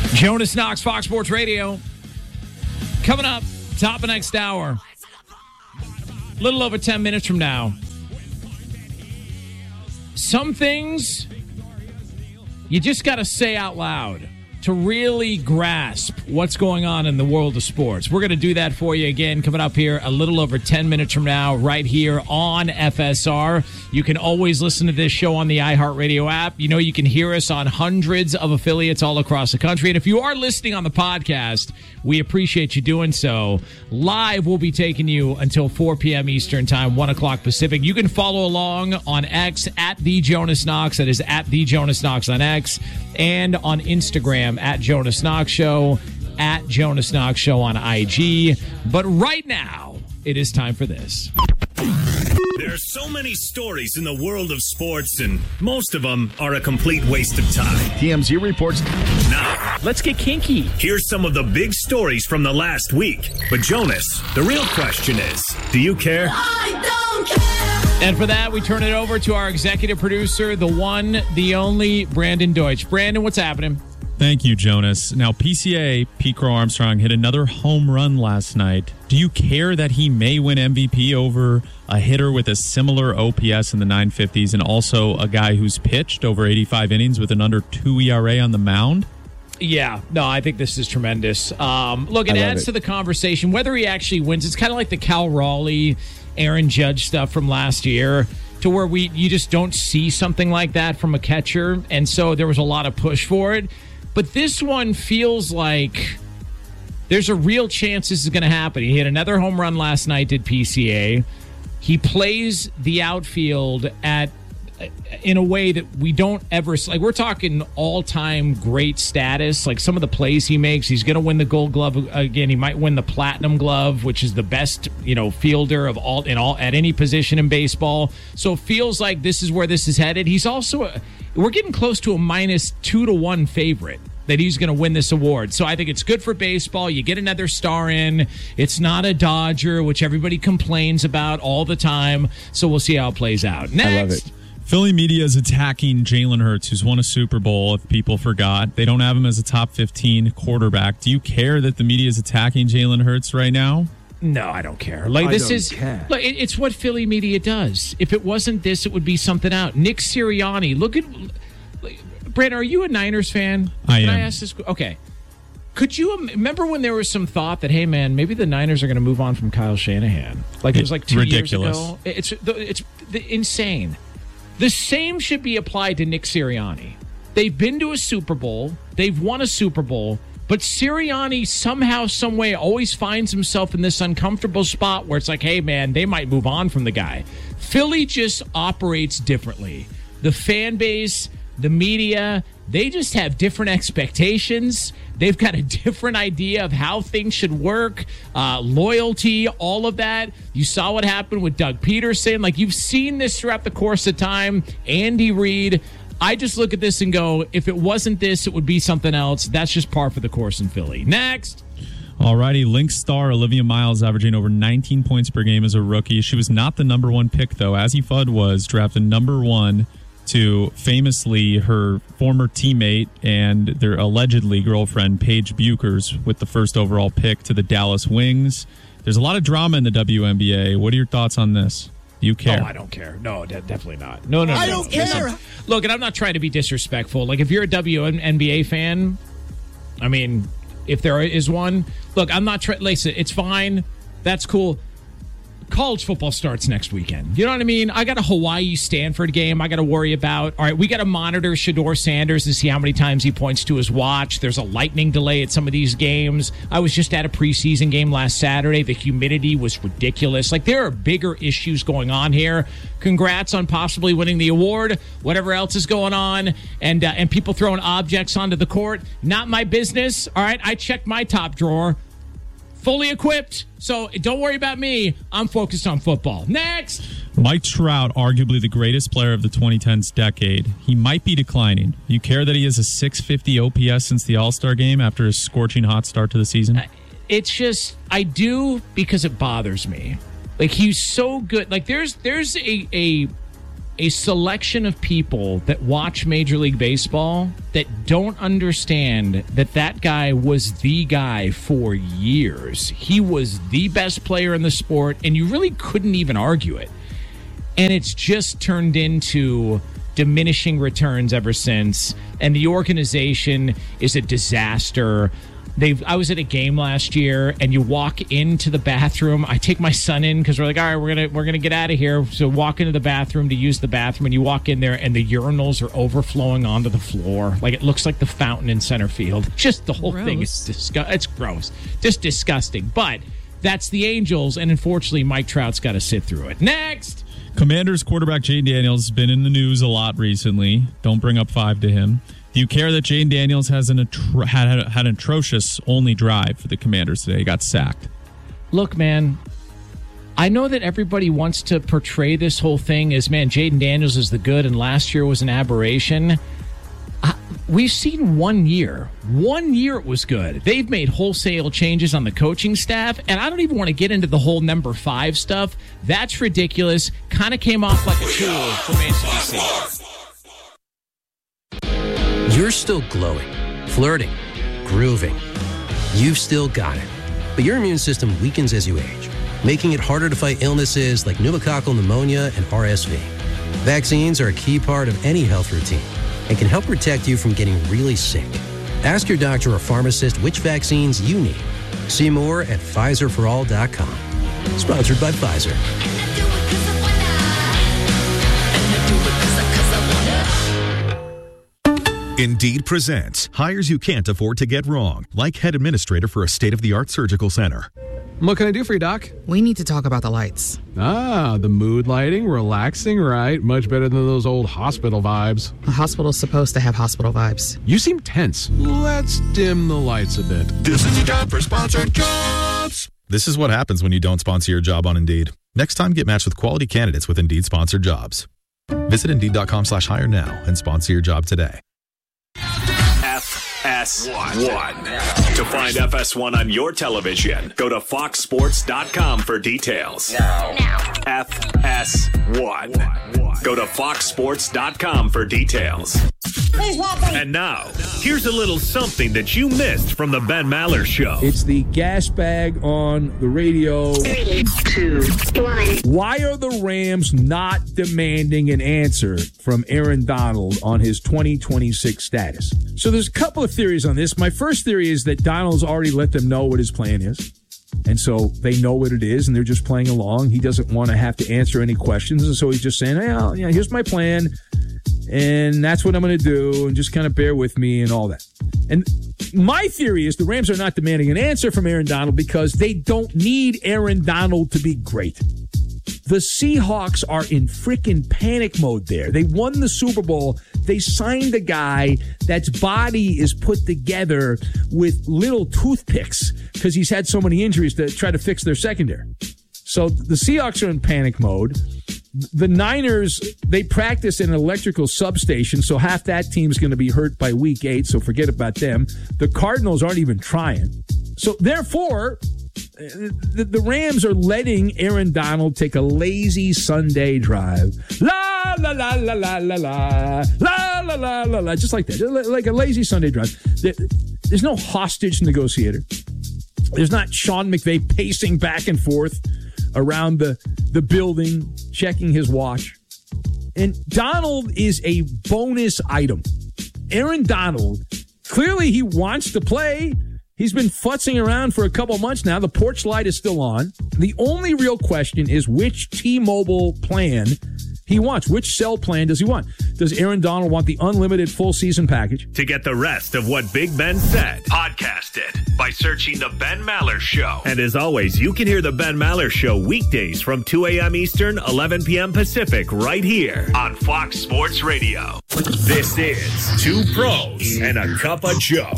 Jonas Knox, Fox Sports Radio. Coming up, top of next hour. A little over 10 minutes from now. Some things you just got to say out loud to really grasp what's going on in the world of sports. We're going to do that for you again coming up here a little over 10 minutes from now right here on FSR. You can always listen to this show on the iHeartRadio app. You know you can hear us on hundreds of affiliates all across the country. And if you are listening on the podcast, we appreciate you doing so. Live, we'll be taking you until 4 p.m. Eastern Time, 1 o'clock Pacific. You can follow along on X at The Jonas Knox. That is at The Jonas Knox on X. And on Instagram at Jonas Knox Show, at Jonas Knox Show on IG. But right now, it is time for this. There are so many stories in the world of sports, and most of them are a complete waste of time. TMZ reports. Now, let's get kinky. Here's some of the big stories from the last week. But Jonas, the real question is, do you care? I don't care. And for that, we turn it over to our executive producer, the one, the only, Brandon Deutsch. Brandon, what's happening? Thank you, Jonas. Now, PCA, Pete Crow Armstrong, hit another home run last night. Do you care that he may win MVP over a hitter with a similar OPS in the 950s and also a guy who's pitched over 85 innings with an under 2 ERA on the mound? Yeah, no, I think this is tremendous. Look, it adds to the conversation. Whether he actually wins, it's kind of like the Cal Raleigh, Aaron Judge stuff from last year, to where you just don't see something like that from a catcher, and so there was a lot of push for it. But this one feels like there's a real chance this is going to happen. He hit another home run last night, did PCA. He plays the outfield in a way that we don't ever, like, we're talking all-time great status. Like, some of the plays he makes, he's going to win the Gold Glove again. He might win the Platinum Glove, which is the best, fielder of all at any position in baseball. So it feels like this is where this is headed. He's also we're getting close to a minus 2-1 favorite that he's going to win this award. So I think it's good for baseball. You get another star in. It's not a Dodger, which everybody complains about all the time. So we'll see how it plays out. Next. I love it. Philly media is attacking Jalen Hurts, who's won a Super Bowl, if people forgot. They don't have him as a top 15 quarterback. Do you care that the media is attacking Jalen Hurts right now? No, I don't care. It's what Philly media does. If it wasn't this, it would be something out. Nick Sirianni, Brandon, are you a Niners fan? I am. Can I ask this? Okay. Could you remember when there was some thought that, hey, man, maybe the Niners are going to move on from Kyle Shanahan? Like, it was like 2 years ago. It's insane. The same should be applied to Nick Sirianni. They've been to a Super Bowl. They've won a Super Bowl. But Sirianni somehow, some way, always finds himself in this uncomfortable spot where it's like, hey, man, they might move on from the guy. Philly just operates differently. The fan base, the media, they just have different expectations. They've got a different idea of how things should work, loyalty, all of that. You saw what happened with Doug Peterson. Like, you've seen this throughout the course of time. Andy Reid. I just look at this and go, if it wasn't this, it would be something else. That's just par for the course in Philly. Next. All righty. Lynx star Olivia Miles averaging over 19 points per game as a rookie. She was not the number one pick, though. Azzy Fudd was drafted number one to famously her former teammate and their allegedly girlfriend, Paige Buchers, with the first overall pick to the Dallas Wings. There's a lot of drama in the WNBA. What are your thoughts on this? Do you care? Oh, I don't care. No, definitely not. No. I don't care. Look, and I'm not trying to be disrespectful. Like, if you're a WNBA fan, I mean, if there is one, look, I'm not trying. Listen, it's fine. That's cool. College football starts next weekend. You know what I mean? I got a Hawaii-Stanford game I got to worry about. All right, we got to monitor Shedeur Sanders to see how many times he points to his watch. There's a lightning delay at some of these games. I was just at a preseason game last Saturday. The humidity was ridiculous. Like, there are bigger issues going on here. Congrats on possibly winning the award, whatever else is going on, and people throwing objects onto the court. Not my business. All right, I checked my top drawer. Fully equipped, so don't worry about me. I'm focused on football. Next! Mike Trout, arguably the greatest player of the 2010s decade. He might be declining. You care that he has a 650 OPS since the All-Star game after his scorching hot start to the season? It's just, I do because it bothers me. Like, he's so good. Like, there's a a selection of people that watch Major League Baseball that don't understand that guy was the guy for years. He was the best player in the sport, and you really couldn't even argue it. And it's just turned into diminishing returns ever since, and the organization is a disaster. I was at a game last year, and you walk into the bathroom. I take my son in because we're like, all right, we're gonna get out of here. So walk into the bathroom to use the bathroom, and you walk in there, and the urinals are overflowing onto the floor. Like, it looks like the fountain in center field. Just the whole thing is it's gross, just disgusting. But that's the Angels, and unfortunately, Mike Trout's got to sit through it. Next. Commanders quarterback Jayden Daniels has been in the news a lot recently. Don't bring up 5 to him. Do you care that Jayden Daniels has had an atrocious only drive for the Commanders today? He got sacked. Look, man, I know that everybody wants to portray this whole thing as, man, Jayden Daniels is the good and last year was an aberration. We've seen 1 year. 1 year it was good. They've made wholesale changes on the coaching staff, and I don't even want to get into the whole number 5 stuff. That's ridiculous. Kind of came off like a tool from ACDC. You're still glowing, flirting, grooving. You've still got it. But your immune system weakens as you age, making it harder to fight illnesses like pneumococcal pneumonia and RSV. Vaccines are a key part of any health routine and can help protect you from getting really sick. Ask your doctor or pharmacist which vaccines you need. See more at PfizerForAll.com. Sponsored by Pfizer. Indeed presents hires you can't afford to get wrong, like head administrator for a state-of-the-art surgical center. What can I do for you, Doc? We need to talk about the lights. Ah, the mood lighting, relaxing, right? Much better than those old hospital vibes. A hospital's supposed to have hospital vibes. You seem tense. Let's dim the lights a bit. This is a job for sponsored jobs. This is what happens when you don't sponsor your job on Indeed. Next time, get matched with quality candidates with Indeed sponsored jobs. Visit Indeed.com/hire now and sponsor your job today. FS1. To find FS1 on your television, go to foxsports.com for details. Now. FS1. Go to foxsports.com for details. And now, here's a little something that you missed from the Ben Maller Show. It's the gas bag on the radio. 3, 2, 1. Why are the Rams not demanding an answer from Aaron Donald on his 2026 status? So there's a couple of theories on this. My first theory is that Donald's already let them know what his plan is. And so they know what it is, and they're just playing along. He doesn't want to have to answer any questions, and so he's just saying, hey, here's my plan, and that's what I'm going to do, and just kind of bear with me and all that. And my theory is the Rams are not demanding an answer from Aaron Donald because they don't need Aaron Donald to be great. The Seahawks are in freaking panic mode there. They won the Super Bowl. They signed a guy that's body is put together with little toothpicks because he's had so many injuries to try to fix their secondary. So the Seahawks are in panic mode. The Niners, they practice in an electrical substation, so half that team's going to be hurt by week 8, so forget about them. The Cardinals aren't even trying. So therefore, the Rams are letting Aaron Donald take a lazy Sunday drive. La, la, la, la, la, la, la, la, la, la, la, la, just like that. Like a lazy Sunday drive. There's no hostage negotiator. There's not Sean McVay pacing back and forth around the building, checking his watch. And Donald is a bonus item. Aaron Donald, clearly he wants to play. He's been futzing around for a couple months now. The porch light is still on. The only real question is which T-Mobile plan he wants. Which cell plan does he want? Does Aaron Donald want the unlimited full season package? To get the rest of what Big Ben said, podcast it by searching The Ben Maller Show. And as always, you can hear The Ben Maller Show weekdays from 2 a.m. Eastern, 11 p.m. Pacific, right here on Fox Sports Radio. This is Two Pros and a Cup of Joe.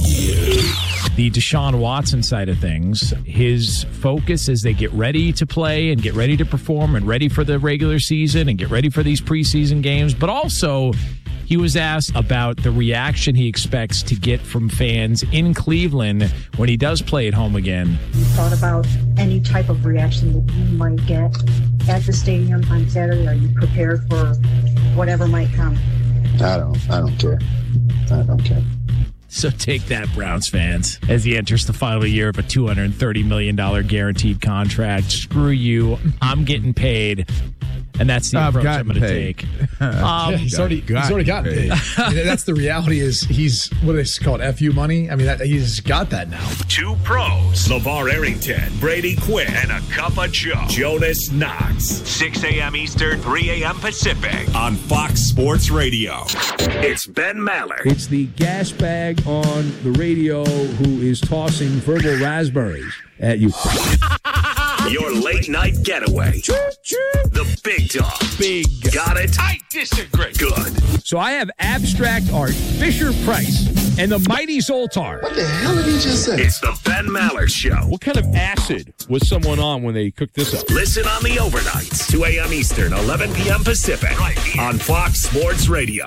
The Deshaun Watson side of things, his focus as they get ready to play and get ready to perform and ready for the regular season and get ready for these preseason games, but also he was asked about the reaction he expects to get from fans in Cleveland when he does play at home again. You thought about any type of reaction that you might get at the stadium on Saturday? Are you prepared for whatever might come. I don't care. I don't care. So take that, Browns fans, as he enters the final year of a $230 million guaranteed contract. Screw you. I'm getting paid. And that's the approach I'm going to take. He's already gotten paid. That's the reality. Is he's what is called FU money? I mean, he's got that now. Two pros: LeVar Arrington, Brady Quinn, and a cup of Joe, Jonas Knox. 6 a.m. Eastern, 3 a.m. Pacific on Fox Sports Radio. It's Ben Maller. It's the gas bag on the radio who is tossing verbal raspberries at you. Your late night getaway. The big dog. Big. Got it? I disagree. Good. So I have abstract art, Fisher Price, and the mighty Zoltar. What the hell did he just say? It's the Ben Maller Show. What kind of acid was someone on when they cooked this up? Listen on the overnights, 2 a.m. Eastern, 11 p.m. Pacific, right here on Fox Sports Radio.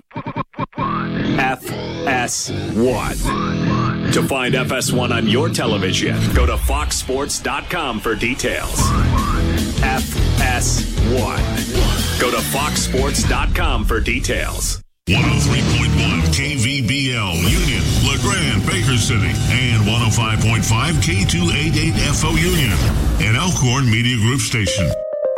FS1. To find FS1 on your television, go to foxsports.com for details. FS1. Go to foxsports.com for details. 103.1 KVBL, Union, LeGrand, Baker City, and 105.5 K288FO Union, an Elkhorn Media Group station.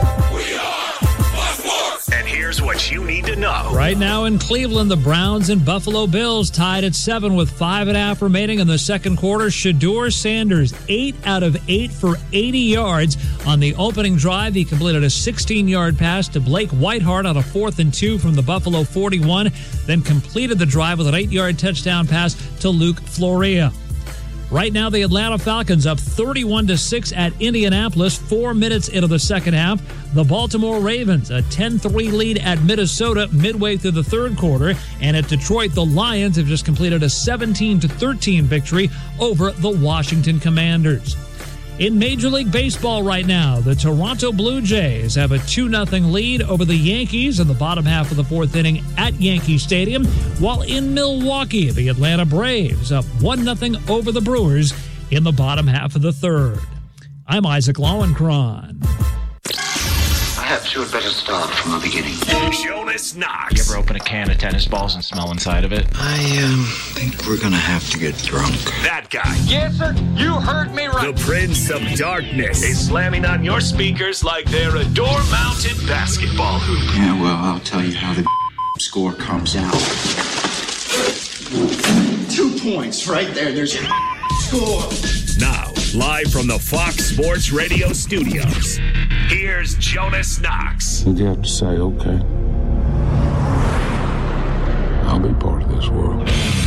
And here's what you need to know. Right now in Cleveland, the Browns and Buffalo Bills tied at 7 with 5.5 remaining in the second quarter. Shedeur Sanders, 8 out of 8 for 80 yards. On the opening drive, he completed a 16-yard pass to Blake Whiteheart on a 4th and 2 from the Buffalo 41, then completed the drive with an 8-yard touchdown pass to Luke Florea. Right now, the Atlanta Falcons up 31-6 at Indianapolis, 4 minutes into the second half. The Baltimore Ravens, a 10-3 lead at Minnesota midway through the third quarter. And at Detroit, the Lions have just completed a 17-13 victory over the Washington Commanders. In Major League Baseball right now, the Toronto Blue Jays have a 2-0 lead over the Yankees in the bottom half of the fourth inning at Yankee Stadium, while in Milwaukee, the Atlanta Braves up 1-0 over the Brewers in the bottom half of the third. I'm Isaac Lowenkron. Perhaps you had better start from the beginning. Jonas Knox. You ever open a can of tennis balls and smell inside of it? I think we're gonna have to get drunk. That guy. Yes, sir. You heard me right. The Prince of Darkness is slamming on your speakers like they're a door-mounted basketball hoop. Yeah, well, I'll tell you how the score comes out. 2 points right there. There's your score. Now, live from the Fox Sports Radio studios, here's Jonas Knox. You have to say, okay, I'll be part of this world.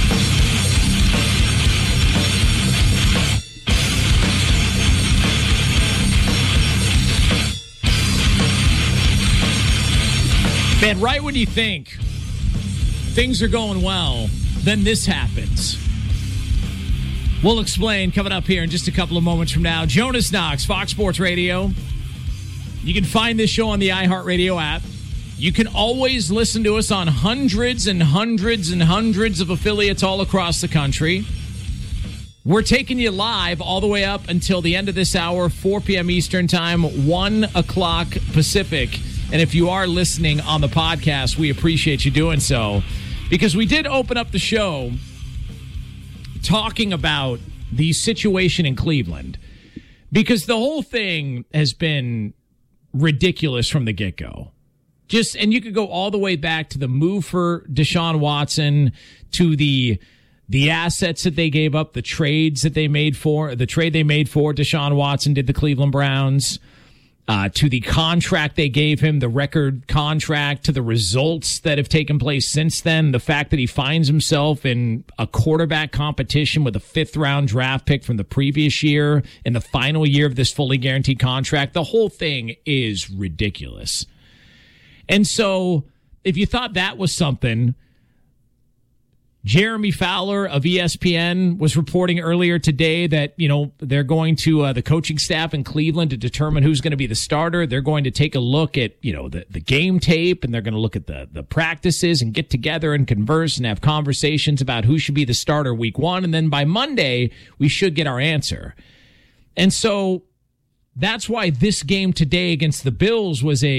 Man, right when you think things are going well, then this happens. We'll explain coming up here in just a couple of moments from now. Jonas Knox, Fox Sports Radio. You can find this show on the iHeartRadio app. You can always listen to us on hundreds and hundreds and hundreds of affiliates all across the country. We're taking you live all the way up until the end of this hour, 4 p.m. Eastern Time, 1 o'clock Pacific. And if you are listening on the podcast, we appreciate you doing so, because we did open up the show talking about the situation in Cleveland, because the whole thing has been ridiculous from the get-go. And you could go all the way back to the move for Deshaun Watson, to the assets that they gave up, the trade they made for Deshaun Watson did the Cleveland Browns, to the contract they gave him, the record contract, to the results that have taken place since then, the fact that he finds himself in a quarterback competition with a 5th-round draft pick from the previous year in the final year of this fully guaranteed contract. The whole thing is ridiculous. And so if you thought that was something, Jeremy Fowler of ESPN was reporting earlier today that, they're going to the coaching staff in Cleveland to determine who's going to be the starter. They're going to take a look at, the game tape, and they're going to look at the practices and get together and converse and have conversations about who should be the starter week 1. And then by Monday, we should get our answer. And so that's why this game today against the Bills was a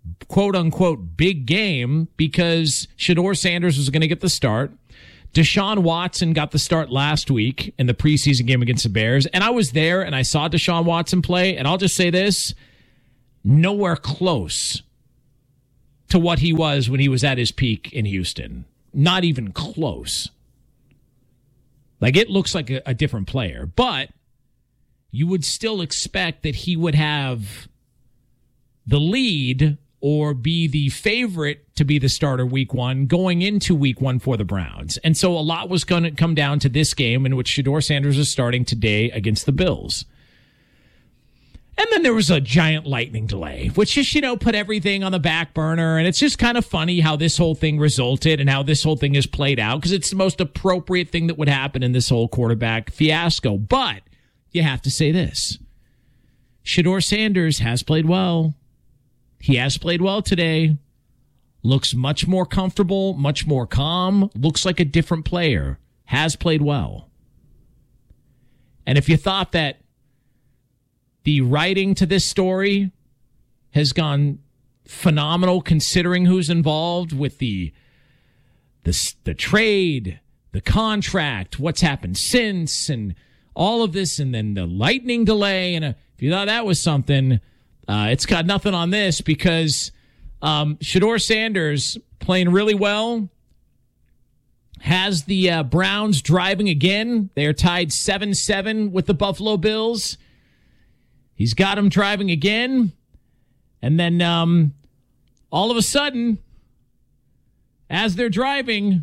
quote-unquote big game because Shedeur Sanders was going to get the start. Deshaun Watson got the start last week in the preseason game against the Bears, and I was there and I saw Deshaun Watson play, and I'll just say this, nowhere close to what he was when he was at his peak in Houston. Not even close. Like, it looks like a different player, but you would still expect that he would have the lead or be the favorite to be the starter week one going into week one for the Browns. And so a lot was going to come down to this game in which Shedeur Sanders is starting today against the Bills. And then there was a giant lightning delay, which just, put everything on the back burner. And it's just kind of funny how this whole thing resulted and how this whole thing is played out because it's the most appropriate thing that would happen in this whole quarterback fiasco. But you have to say this. Shedeur Sanders has played well. He has played well today. Looks much more comfortable, much more calm. Looks like a different player. Has played well. And if you thought that the writing to this story has gone phenomenal considering who's involved with the trade, the contract, what's happened since, and all of this, and then the lightning delay, and if you thought that was something, it's got nothing on this because Shedeur Sanders playing really well, has the Browns driving again. They are tied 7-7 with the Buffalo Bills. He's got them driving again. And then all of a sudden, as they're driving,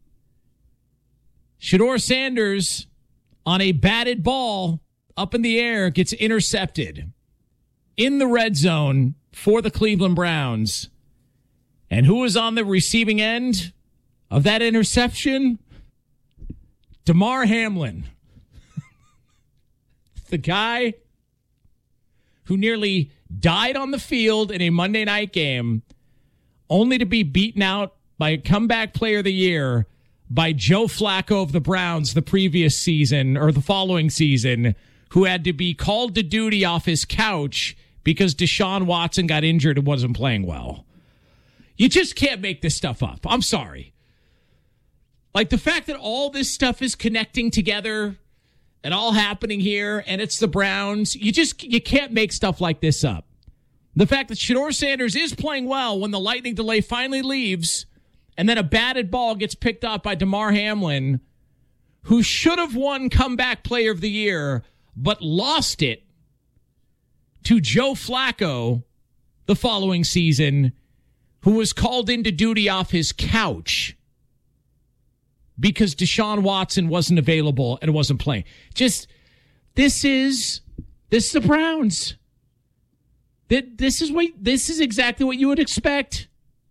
Shedeur Sanders on a batted ball up in the air gets intercepted in the red zone for the Cleveland Browns. And who is on the receiving end of that interception? Damar Hamlin. The guy who nearly died on the field in a Monday night game, only to be beaten out by a comeback player of the year by Joe Flacco of the Browns the previous season or the following season, who had to be called to duty off his couch because Deshaun Watson got injured and wasn't playing well. You just can't make this stuff up. I'm sorry. Like, the fact that all this stuff is connecting together and all happening here, and it's the Browns, you can't make stuff like this up. The fact that Shedeur Sanders is playing well when the lightning delay finally leaves, and then a batted ball gets picked up by Damar Hamlin, who should have won Comeback Player of the Year, but lost it to Joe Flacco the following season, who was called into duty off his couch because Deshaun Watson wasn't available and wasn't playing. This is the Browns. This is exactly what you would expect.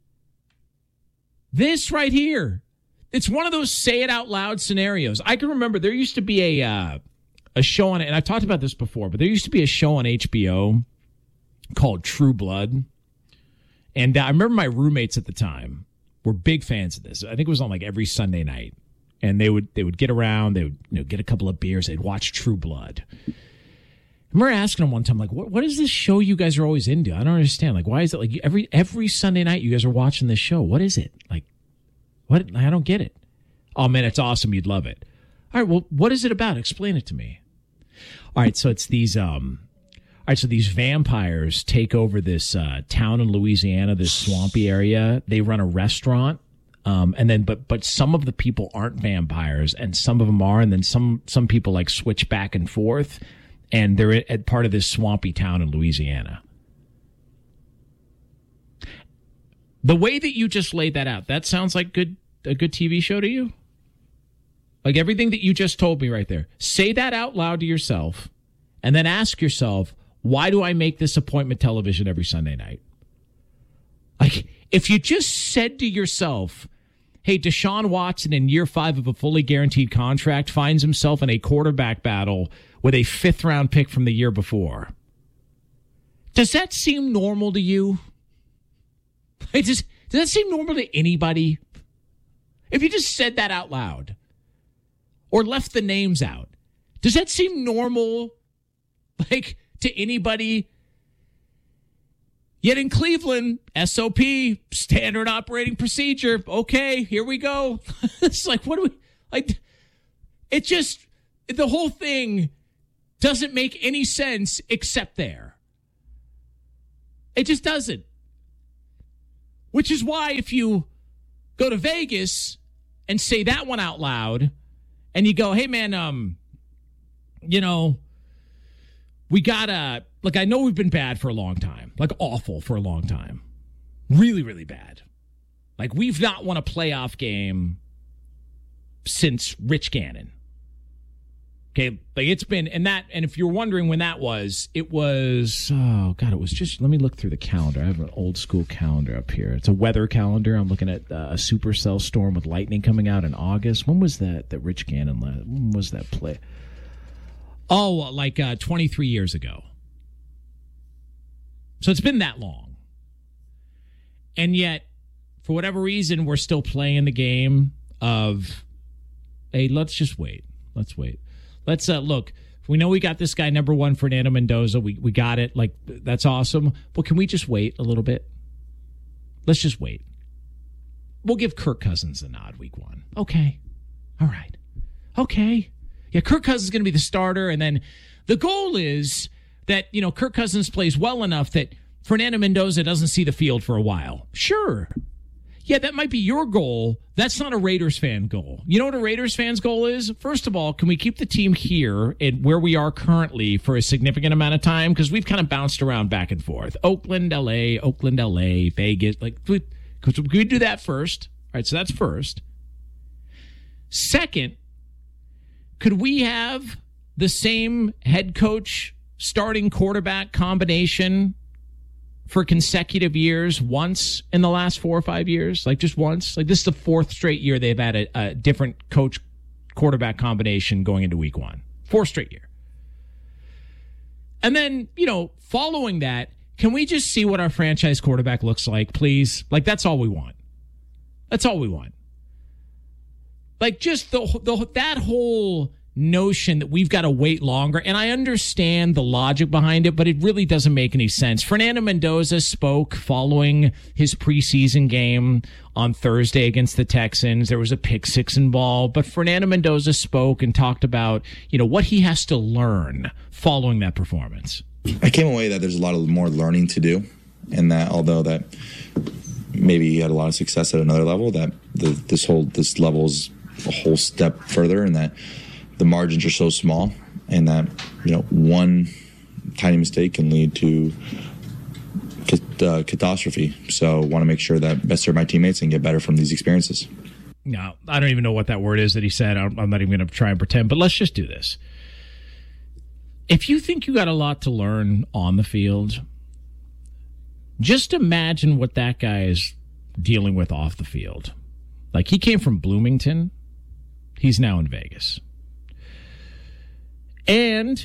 This right here. It's one of those say it out loud scenarios. I can remember there used to be a show on it, and I've talked about this before, but there used to be a show on HBO called True Blood. And I remember my roommates at the time were big fans of this. I think it was on like every Sunday night. And they would get around, they would get a couple of beers, they'd watch True Blood. I remember asking them one time, like, what is this show you guys are always into? I don't understand. Like, why is it like every Sunday night you guys are watching this show? What is it? Like, what? I don't get it. Oh man, it's awesome. You'd love it. All right, well, what is it about? Explain it to me. All right, so it's these so these vampires take over this town in Louisiana, this swampy area. They run a restaurant, and then but some of the people aren't vampires, and some of them are, and then some people like switch back and forth, and they're at part of this swampy town in Louisiana. The way that you just laid that out, that sounds like a good TV show to you? Like everything that you just told me right there. Say that out loud to yourself, and then ask yourself, why do I make this appointment television every Sunday night? Like, if you just said to yourself, hey, Deshaun Watson in year 5 of a fully guaranteed contract finds himself in a quarterback battle with a 5th-round pick from the year before. Does that seem normal to you? Does that seem normal to anybody? If you just said that out loud or left the names out, does that seem normal, like, to anybody Yet in Cleveland, SOP, standard operating procedure. Okay, here we go. It's like, what do we, like, it just, the whole thing doesn't make any sense except there. It just doesn't. Which is why if you go to Vegas and say that one out loud and you go, hey, man, we gotta, like, I know we've been bad for a long time, like awful for a long time. Really, really bad. Like, we've not won a playoff game since Rich Gannon. Okay, like it's been, and if you're wondering when that was, it was, oh God, it was just, let me look through the calendar. I have an old school calendar up here. It's a weather calendar. I'm looking at a supercell storm with lightning coming out in August. When was that Rich Gannon, when was that play? Oh, like 23 years ago. So it's been that long. And yet, for whatever reason, we're still playing the game of, hey, let's just wait. Let's wait. Let's look. We know we got this guy number 1, Fernando Mendoza. We got it. Like, that's awesome. But can we just wait a little bit? Let's just wait. We'll give Kirk Cousins a nod week 1. Okay. All right. Okay. Yeah, Kirk Cousins is going to be the starter. And then the goal is that, Kirk Cousins plays well enough that Fernando Mendoza doesn't see the field for a while. Sure. Yeah, that might be your goal. That's not a Raiders fan goal. You know what a Raiders fan's goal is? First of all, can we keep the team here and where we are currently for a significant amount of time? Because we've kind of bounced around back and forth. Oakland, LA, Vegas. Like, because we do that first. All right, so that's first. Second, could we have the same head coach, starting quarterback combination for consecutive years once in the last 4 or 5 years? Like, just once? Like, this is the 4th straight year they've had a different coach quarterback combination going into week 1. 4th straight year. And then, following that, can we just see what our franchise quarterback looks like, please? Like, that's all we want. That's all we want. Like, just that whole notion that we've got to wait longer, and I understand the logic behind it, but it really doesn't make any sense. Fernando Mendoza spoke following his preseason game on Thursday against the Texans. There was a pick 6 involved, but Fernando Mendoza spoke and talked about, what he has to learn following that performance. I came away that there's a lot of more learning to do, and that although that maybe he had a lot of success at another level, that this level is a whole step further, and that the margins are so small, and that one tiny mistake can lead to catastrophe. So I want to make sure that best serve my teammates and get better from these experiences. No, I don't even know what that word is that he said. I'm not even going to try and pretend, but let's just do this. If you think you got a lot to learn on the field, just imagine what that guy is dealing with off the field. Like, he came from Bloomington. He's now in Vegas. And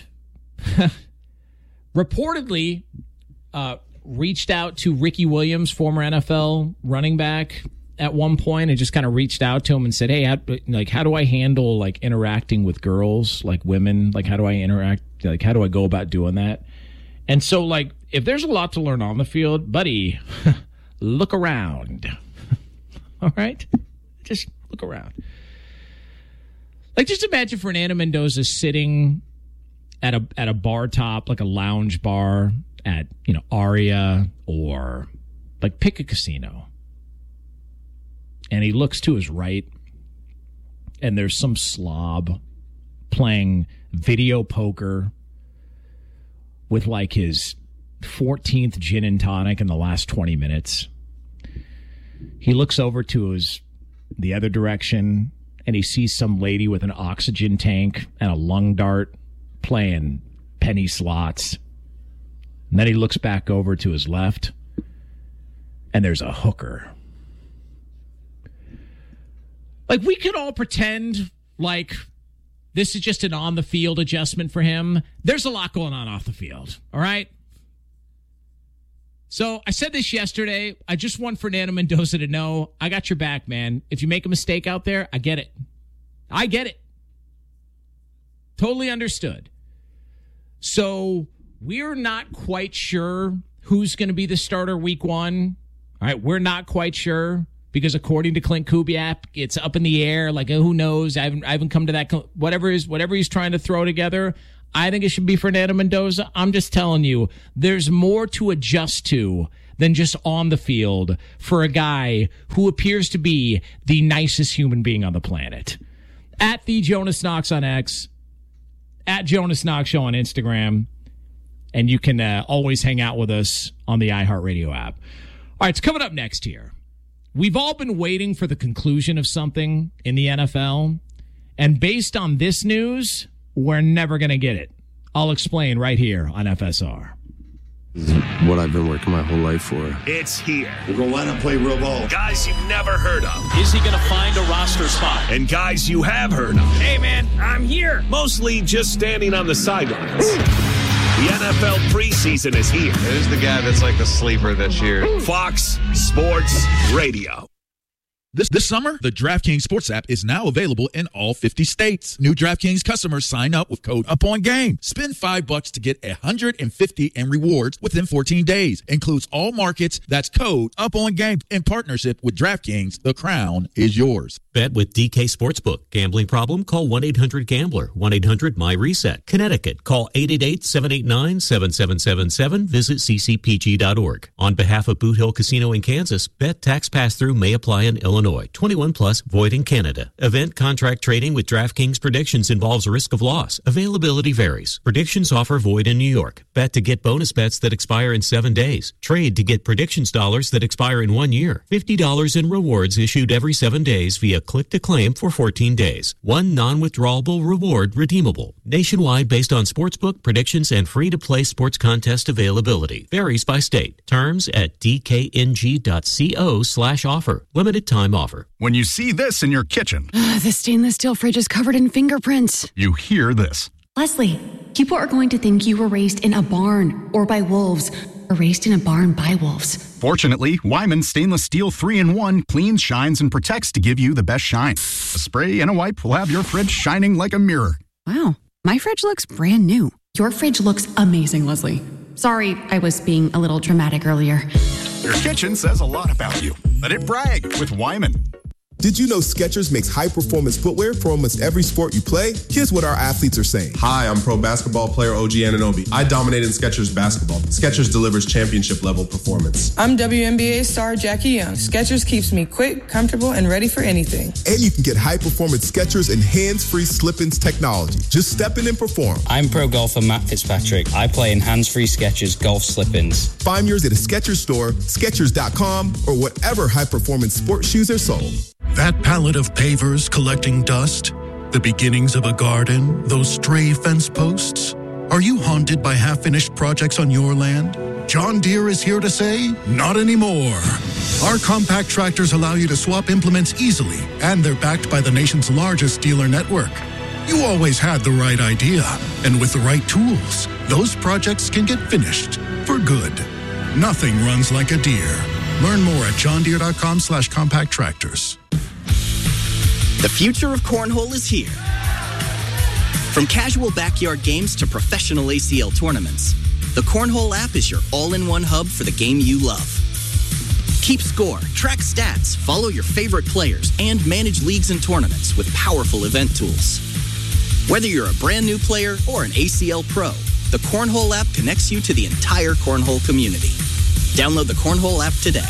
reportedly reached out to Ricky Williams, former NFL running back, at one point, and just kind of reached out to him and said, hey, how do I handle, like, interacting with girls, like women? Like, how do I interact? Like, how do I go about doing that? And so, like, if there's a lot to learn on the field, buddy, look around. All right? Just look around. Like, just imagine Fernando Mendoza sitting at a bar top, like a lounge bar at, Aria, or like pick a casino. And he looks to his right, and there's some slob playing video poker with like his 14th gin and tonic in the last 20 minutes. He looks over to the other direction, and he sees some lady with an oxygen tank and a lung dart playing penny slots. And then he looks back over to his left, and there's a hooker. Like, we could all pretend like this is just an on-the-field adjustment for him. There's a lot going on off the field, all right? So I said this yesterday. I just want Fernando Mendoza to know, I got your back, man. If you make a mistake out there, I get it. I get it. Totally understood. So we're not quite sure who's going to be the starter week 1. All right, we're not quite sure because according to Clint Kubiak, it's up in the air. Like, who knows? I haven't come to that. Whatever he's trying to throw together, I think it should be Fernando Mendoza. I'm just telling you, there's more to adjust to than just on the field for a guy who appears to be the nicest human being on the planet. At the Jonas Knox on X, at Jonas Knox Show on Instagram, and you can always hang out with us on the iHeartRadio app. All right, it's coming up next here. We've all been waiting for the conclusion of something in the NFL, and based on this news, we're never going to get it. I'll explain right here on FSR. This is what I've been working my whole life for. It's here. We're going to line up, play real ball. Guys you've never heard of. Is he going to find a roster spot? And guys you have heard of. Hey, man, I'm here. Mostly just standing on the sidelines. The NFL preseason is here. Who's the guy that's like the sleeper this year? Fox Sports Radio. This summer, the DraftKings Sports app is now available in all 50 states. New DraftKings customers sign up with code UPONGAME. Spend $5 to get $150 in rewards within 14 days. Includes all markets. That's code UPONGAME. In partnership with DraftKings, the crown is yours. Bet with DK Sportsbook. Gambling problem? Call 1-800-GAMBLER. 1-800-MY-RESET. Connecticut. Call 888-789-7777. Visit ccpg.org. On behalf of Boot Hill Casino in Kansas, bet tax pass-through may apply in Illinois. 21 plus, void in Canada. Event contract trading with DraftKings Predictions involves risk of loss. Availability varies. Predictions offer void in New York. Bet to get bonus bets that expire in 7 days. Trade to get predictions dollars that expire in 1 year. $50 in rewards issued every 7 days via click to claim for 14 days. One non-withdrawable reward redeemable. Nationwide based on sportsbook, predictions, and free-to-play sports contest availability. Varies by state. Terms at dkng.co/offer. Limited time offer. When you see this in your kitchen, the stainless steel fridge is covered in fingerprints. You hear this. Leslie, people are going to think you were raised in a barn or by wolves, or raised in a barn by wolves. Fortunately, Wyman Stainless Steel 3-in-1 cleans, shines, and protects to give you the best shine. A spray and a wipe will have your fridge shining like a mirror. Wow, my fridge looks brand new. Your fridge looks amazing, Leslie. Sorry, I was being a little dramatic earlier. Your kitchen says a lot about you. Let it brag with Wyman. Did you know Skechers makes high-performance footwear for almost every sport you play? Here's what our athletes are saying. Hi, I'm pro basketball player OG Anunoby. I dominate in Skechers basketball. Skechers delivers championship-level performance. I'm WNBA star Jackie Young. Skechers keeps me quick, comfortable, and ready for anything. And you can get high-performance Skechers and hands-free slip-ins technology. Just step in and perform. I'm pro golfer Matt Fitzpatrick. I play in hands-free Skechers golf slip-ins. Find yours at a Skechers store, Skechers.com, or whatever high-performance sports shoes are sold. That pallet of pavers collecting dust, the beginnings of a garden, those stray fence posts. Are you haunted by half-finished projects on your land? John Deere is here to say, not anymore. Our compact tractors allow you to swap implements easily, and they're backed by the nation's largest dealer network. You always had the right idea, and with the right tools, those projects can get finished for good. Nothing runs like a Deere. Learn more at johndeere.com/compact tractors. The future of cornhole is here. From casual backyard games to professional ACL tournaments, the Cornhole app is your all-in-one hub for the game you love. Keep score, track stats, follow your favorite players, and manage leagues and tournaments with powerful event tools. Whether you're a brand new player or an ACL pro, the Cornhole app connects you to the entire cornhole community. Download the Cornhole app today.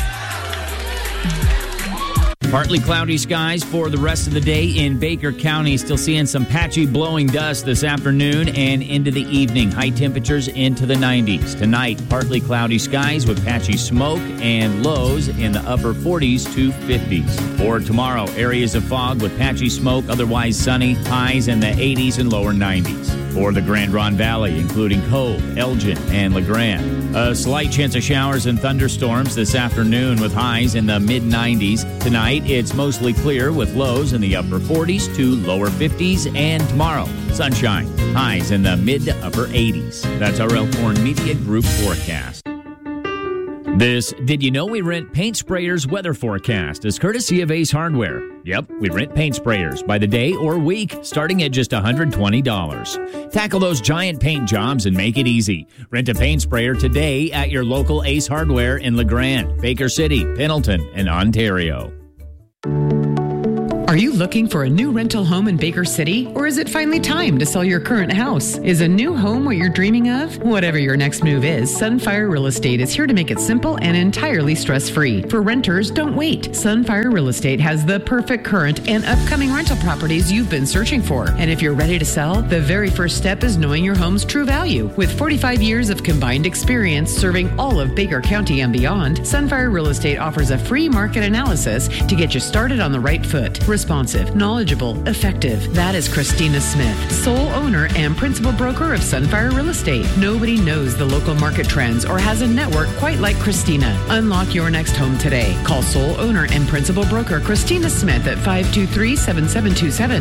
Partly cloudy skies for the rest of the day in Baker County. Still seeing some patchy blowing dust this afternoon and into the evening. High temperatures into the 90s. Tonight, partly cloudy skies with patchy smoke and lows in the upper 40s to 50s. For tomorrow, areas of fog with patchy smoke, otherwise sunny, highs in the 80s and lower 90s. For the Grand Ronde Valley, including Cove, Elgin, and LeGrand. A slight chance of showers and thunderstorms this afternoon with highs in the mid-90s. Tonight, it's mostly clear with lows in the upper 40s to lower 50s. And tomorrow, sunshine, highs in the mid to upper 80s. That's our Elkhorn Media Group forecast. This Did You Know We Rent Paint Sprayers weather forecast is courtesy of Ace Hardware. Yep, we rent paint sprayers by the day or week, starting at just $120. Tackle those giant paint jobs and make it easy. Rent a paint sprayer today at your local Ace Hardware in LeGrand, Baker City, Pendleton, and Ontario. Are you looking for a new rental home in Baker City? Or is it finally time to sell your current house? Is a new home what you're dreaming of? Whatever your next move is, Sunfire Real Estate is here to make it simple and entirely stress-free. For renters, don't wait. Sunfire Real Estate has the perfect current and upcoming rental properties you've been searching for. And if you're ready to sell, the very first step is knowing your home's true value. With 45 years of combined experience serving all of Baker County and beyond, Sunfire Real Estate offers a free market analysis to get you started on the right foot. Responsive, knowledgeable, effective. That is Christina Smith, sole owner and principal broker of Sunfire Real Estate. Nobody knows the local market trends or has a network quite like Christina. Unlock your next home today. Call sole owner and principal broker Christina Smith at 523-7727,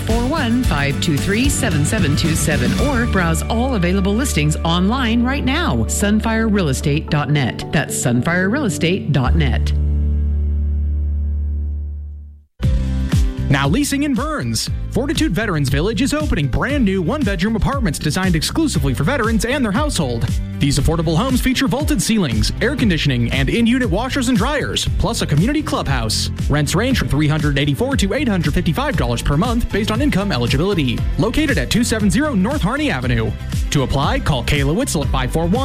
541-523-7727, or browse all available listings online right now. Sunfirerealestate.net. That's sunfirerealestate.net. Now leasing in Burns. Fortitude Veterans Village is opening brand new one-bedroom apartments designed exclusively for veterans and their household. These affordable homes feature vaulted ceilings, air conditioning, and in-unit washers and dryers, plus a community clubhouse. Rents range from $384 to $855 per month based on income eligibility. Located at 270 North Harney Avenue. To apply, call Kayla Witzel at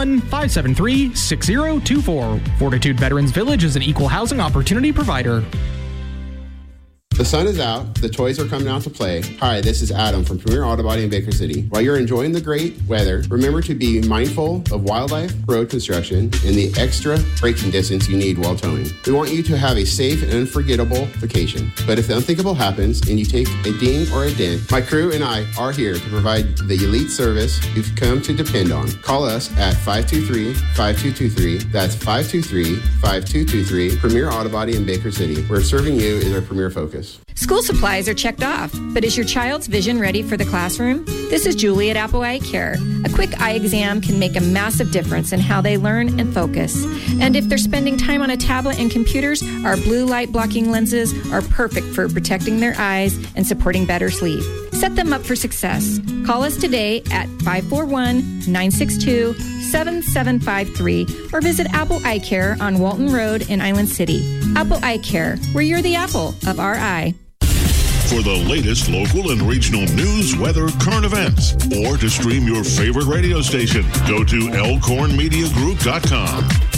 541-573-6024. Fortitude Veterans Village is an equal housing opportunity provider. The sun is out. The toys are coming out to play. Hi, this is Adam from Premier Auto Body in Baker City. While you're enjoying the great weather, remember to be mindful of wildlife, road construction, and the extra braking distance you need while towing. We want you to have a safe and unforgettable vacation. But if the unthinkable happens and you take a ding or a dent, my crew and I are here to provide the elite service you've come to depend on. Call us at 523-5223. That's 523-5223. Premier Auto Body in Baker City, where serving you is our premier focus. School supplies are checked off, but is your child's vision ready for the classroom? This is Julie at Apple Eye Care. A quick eye exam can make a massive difference in how they learn and focus. And if they're spending time on a tablet and computers, our blue light blocking lenses are perfect for protecting their eyes and supporting better sleep. Set them up for success. Call us today at 541-962-7753 or visit Apple Eye Care on Walton Road in Island City. Apple Eye Care, where you're the apple of our eye. For the latest local and regional news, weather, current events, or to stream your favorite radio station, go to elkhornmediagroup.com.